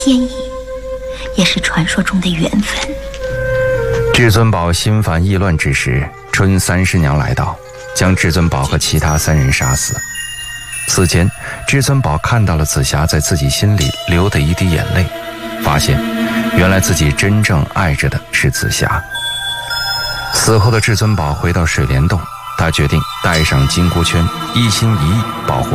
天意，也是传说中的缘分。 至尊宝心烦意乱之时，春三师娘来到，将至尊宝和其他3人杀死。此前，至尊宝看到了紫霞在自己心里流的一滴眼泪，发现原来自己真正爱着的是紫霞。死后的至尊宝回到水帘洞，他决定带上金箍圈，一心一意保护